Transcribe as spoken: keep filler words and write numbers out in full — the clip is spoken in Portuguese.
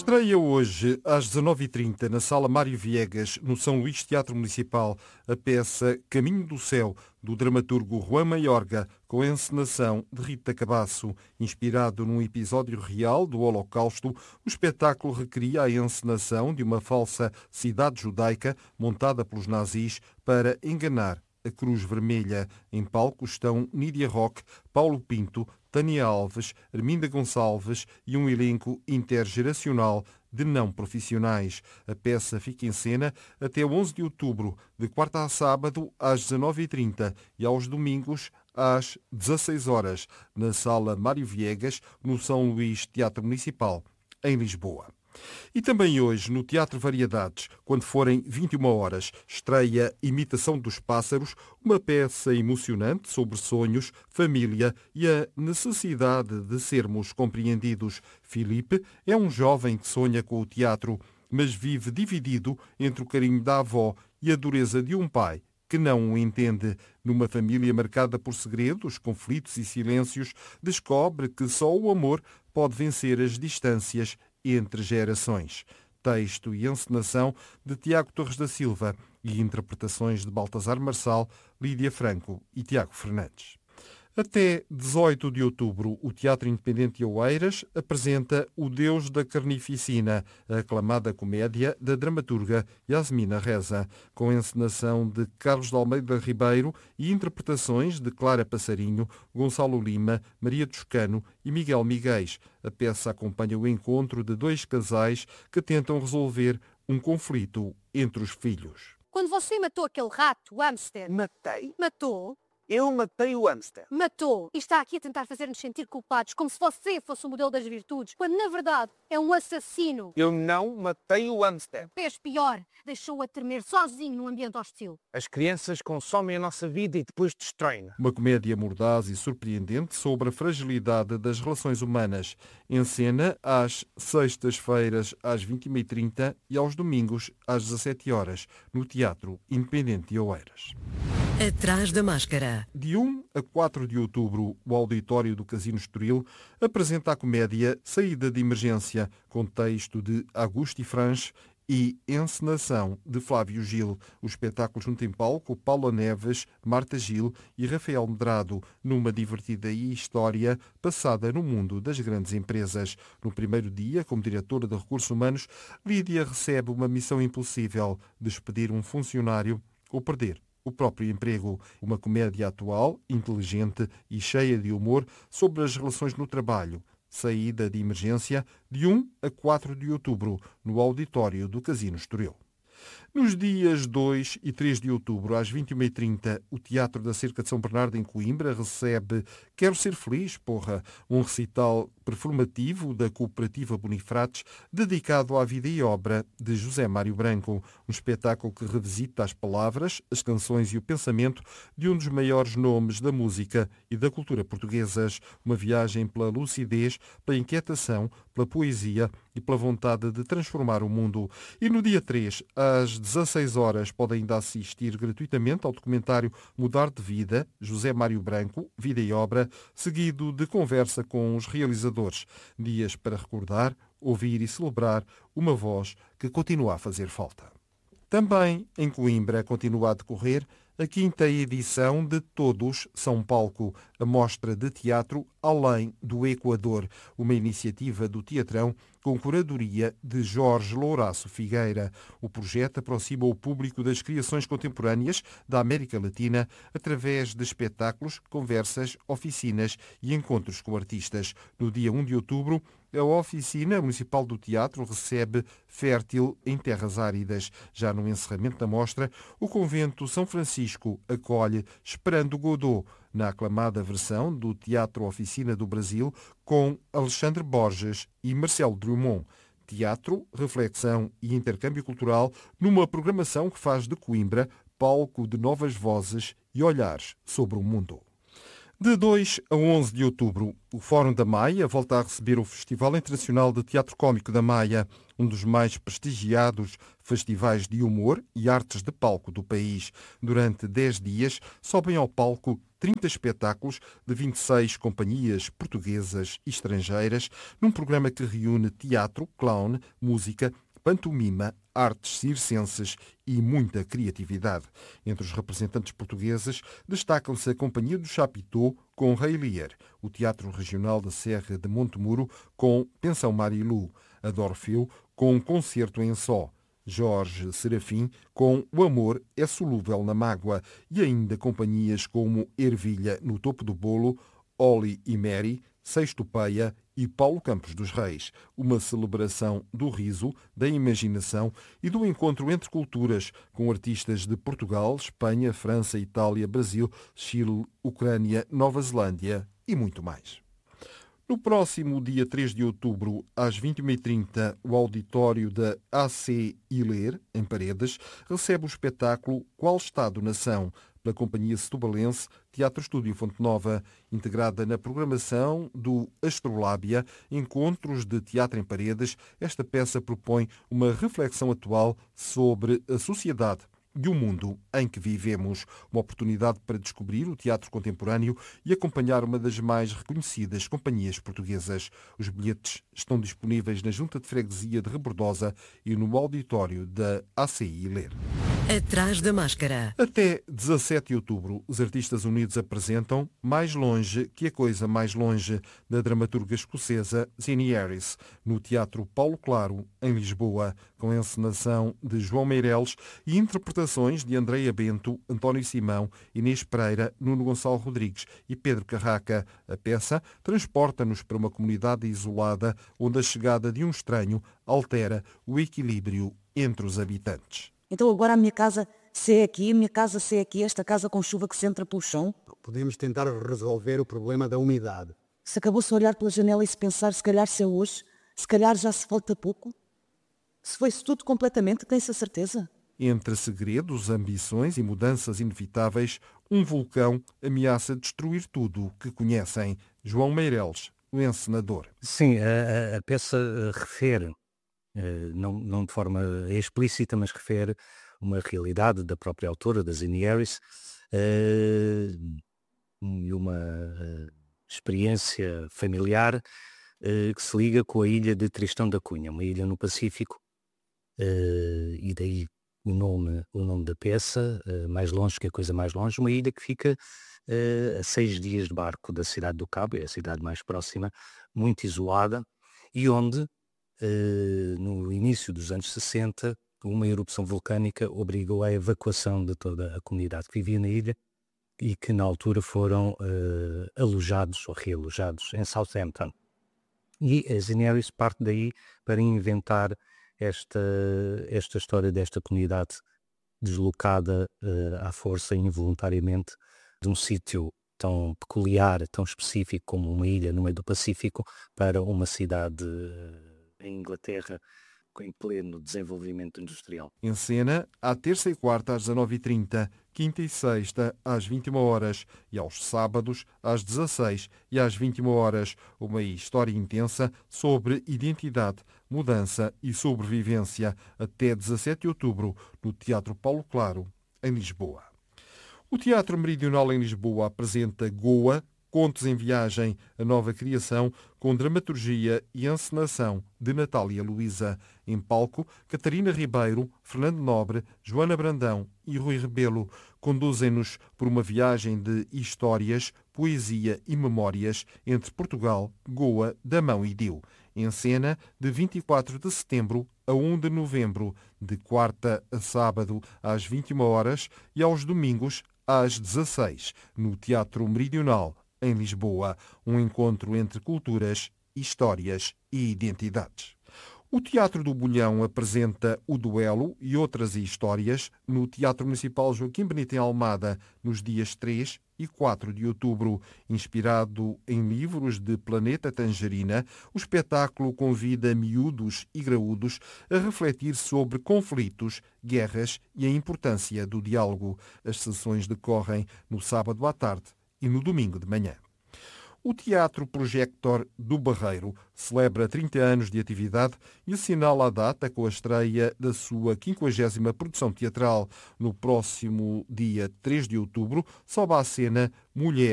Estreia hoje às dezanove e trinta na Sala Mário Viegas, no São Luís Teatro Municipal, a peça Caminho do Céu, do dramaturgo Juan Mayorga, com a encenação de Rita Cabasso. Inspirado num episódio real do Holocausto, o espetáculo recria a encenação de uma falsa cidade judaica montada pelos nazis para enganar a Cruz Vermelha. Em palco estão Nídia Roque, Paulo Pinto, Tânia Alves, Arminda Gonçalves e um elenco intergeracional de não profissionais. A peça fica em cena até onze de outubro, de quarta a sábado às dezanove e trinta e aos domingos às dezasseis horas, na Sala Mário Viegas, no São Luís Teatro Municipal, em Lisboa. E também hoje, no Teatro Variedades, quando forem vinte e uma horas, estreia Imitação dos Pássaros, uma peça emocionante sobre sonhos, família e a necessidade de sermos compreendidos. Filipe é um jovem que sonha com o teatro, mas vive dividido entre o carinho da avó e a dureza de um pai que não o entende. Numa família marcada por segredos, conflitos e silêncios, descobre que só o amor pode vencer as distâncias entre gerações. Texto e encenação de Tiago Torres da Silva e interpretações de Baltasar Marçal, Lídia Franco e Tiago Fernandes. Até dezoito de outubro, o Teatro Independente de Oeiras apresenta O Deus da Carnificina, a aclamada comédia da dramaturga Yasmina Reza, com encenação de Carlos de Almeida Ribeiro e interpretações de Clara Passarinho, Gonçalo Lima, Maria Toscano e Miguel Miguéis. A peça acompanha o encontro de dois casais que tentam resolver um conflito entre os filhos. Quando você matou aquele rato, o hamster... Matei? Matou? Eu matei o hamster. Matou. E está aqui a tentar fazer-nos sentir culpados, como se você fosse o modelo das virtudes, quando na verdade é um assassino. Eu não matei o hamster. Fez pior. Deixou-o a tremer sozinho num ambiente hostil. As crianças consomem a nossa vida e depois destroem-na. Uma comédia mordaz e surpreendente sobre a fragilidade das relações humanas. Em cena às sextas-feiras às vinte e uma e trinta e aos domingos às dezassete horas, no Teatro Independente de Oeiras. Atrás da Máscara. De um a quatro de outubro, o auditório do Casino Estoril apresenta a comédia Saída de Emergência, com texto de Augusto Franche e encenação de Flávio Gil. O espetáculo junta em palco Paula Neves, Marta Gil e Rafael Medrado, numa divertida história passada no mundo das grandes empresas. No primeiro dia, como diretora de Recursos Humanos, Lídia recebe uma missão impossível: despedir um funcionário ou perder o próprio emprego. Uma comédia atual, inteligente e cheia de humor sobre as relações no trabalho. Saída de Emergência, de um a quatro de outubro, no auditório do Casino Estoril. Nos dias dois e três de outubro, às vinte e uma e trinta, o Teatro da Cerca de São Bernardo, em Coimbra, recebe Quero Ser Feliz, porra, um recital performativo da Cooperativa Bonifrates, dedicado à vida e obra de José Mário Branco. Um espetáculo que revisita as palavras, as canções e o pensamento de um dos maiores nomes da música e da cultura portuguesas. Uma viagem pela lucidez, pela inquietação, pela poesia e pela vontade de transformar o mundo. E no dia três, às dezasseis horas, podem ainda assistir gratuitamente ao documentário Mudar de Vida, José Mário Branco, Vida e Obra, seguido de conversa com os realizadores. Dias para recordar, ouvir e celebrar uma voz que continua a fazer falta. Também em Coimbra continua a decorrer a quinta edição de Todos São Palco, a mostra de teatro Além do Equador, uma iniciativa do Teatrão com curadoria de Jorge Louraço Figueira. O projeto aproxima o público das criações contemporâneas da América Latina através de espetáculos, conversas, oficinas e encontros com artistas. No dia um de outubro, a Oficina Municipal do Teatro recebe Fértil em Terras Áridas. Já no encerramento da mostra, o Convento São Francisco acolhe Esperando Godot, na aclamada versão do Teatro Oficina do Brasil, com Alexandre Borges e Marcelo Drummond. Teatro, reflexão e intercâmbio cultural numa programação que faz de Coimbra palco de novas vozes e olhares sobre o mundo. De dois a onze de outubro, o Fórum da Maia volta a receber o Festival Internacional de Teatro Cómico da Maia, um dos mais prestigiados festivais de humor e artes de palco do país. Durante dez dias, sobem ao palco trinta espetáculos de vinte e seis companhias portuguesas e estrangeiras, num programa que reúne teatro, clown, música, pantomima, artes circenses e muita criatividade. Entre os representantes portugueses destacam-se a Companhia do Chapitão com Rei Lear, o Teatro Regional da Serra de Montemuro com Pensão Marilu, a Dorfeu com um concerto em Só, Jorge Serafim com O Amor é Solúvel na Mágoa e ainda companhias como Ervilha no Topo do Bolo, Oli e Mary, Sexto Peia e Paulo Campos dos Reis, uma celebração do riso, da imaginação e do encontro entre culturas, com artistas de Portugal, Espanha, França, Itália, Brasil, Chile, Ucrânia, Nova Zelândia e muito mais. No próximo dia três de outubro, às vinte e uma e trinta, o auditório da A C Iler, em Paredes, recebe o espetáculo Qual Estado-Nação, pela Companhia Setubalense Teatro Estúdio Fonte Nova, integrada na programação do Astrolábia, Encontros de Teatro em Paredes. Esta peça propõe uma reflexão atual sobre a sociedade e o mundo em que vivemos. Uma oportunidade para descobrir o teatro contemporâneo e acompanhar uma das mais reconhecidas companhias portuguesas. Os bilhetes estão disponíveis na Junta de Freguesia de Rebordosa e no auditório da A C I Ler. Atrás da Máscara. Até dezassete de outubro, os Artistas Unidos apresentam Mais Longe que a Coisa Mais Longe, da dramaturga escocesa Zinnie Harris, no Teatro Paulo Claro, em Lisboa, com a encenação de João Meireles e interpretações de Andreia Bento, António Simão, Inês Pereira, Nuno Gonçalo Rodrigues e Pedro Carraca. A peça transporta-nos para uma comunidade isolada, onde a chegada de um estranho altera o equilíbrio entre os habitantes. Então agora a minha casa, se é aqui, a minha casa, se é aqui, esta casa com chuva que se entra pelo chão. Podemos tentar resolver o problema da umidade. Se acabou-se a olhar pela janela e se pensar, se calhar se é hoje, se calhar já se falta pouco. Se foi-se tudo completamente, tem-se a certeza. Entre segredos, ambições e mudanças inevitáveis, um vulcão ameaça destruir tudo o que conhecem. João Meireles, o encenador. Sim, a, a peça refere, não, não de forma explícita, mas refere uma realidade da própria autora, da Zinnie Harris, e uma experiência familiar que se liga com a ilha de Tristão da Cunha, uma ilha no Pacífico, e daí o nome, o nome da peça, Mais Longe que a Coisa Mais Longe, uma ilha que fica a seis dias de barco da cidade do Cabo, é a cidade mais próxima, muito isolada, e onde Uh, no início dos anos sessenta, uma erupção vulcânica obrigou à evacuação de toda a comunidade que vivia na ilha e que na altura foram uh, alojados ou realojados em Southampton. E a Zinnie Harris parte daí para inventar esta, esta história desta comunidade deslocada uh, à força involuntariamente de um sítio tão peculiar, tão específico como uma ilha no meio do Pacífico para uma cidade uh, em Inglaterra, em pleno desenvolvimento industrial. Em cena, à terça e quarta às dezanove e trinta, quinta e sexta às vinte e uma horas e aos sábados às dezasseis e às vinte e uma horas, uma história intensa sobre identidade, mudança e sobrevivência, até dezassete de outubro, no Teatro Paulo Claro, em Lisboa. O Teatro Meridional em Lisboa apresenta Goa, Contos em Viagem, a nova criação com dramaturgia e encenação de Natália Luísa. Em palco, Catarina Ribeiro, Fernando Nobre, Joana Brandão e Rui Rebelo conduzem-nos por uma viagem de histórias, poesia e memórias entre Portugal, Goa, Damão e Diu. Em cena, de vinte e quatro de setembro a um de novembro, de quarta a sábado às vinte e uma horas e aos domingos às dezasseis, no Teatro Meridional, em Lisboa, um encontro entre culturas, histórias e identidades. O Teatro do Bolhão apresenta O Duelo e outras histórias no Teatro Municipal Joaquim Benito em Almada, nos dias três e quatro de outubro. Inspirado em livros de Planeta Tangerina, o espetáculo convida miúdos e graúdos a refletir sobre conflitos, guerras e a importância do diálogo. As sessões decorrem no sábado à tarde e no domingo de manhã. O Teatro Projector do Barreiro celebra trinta anos de atividade e assinala a data com a estreia da sua quinquagésima produção teatral. No próximo dia três de outubro, sobe à cena Mulher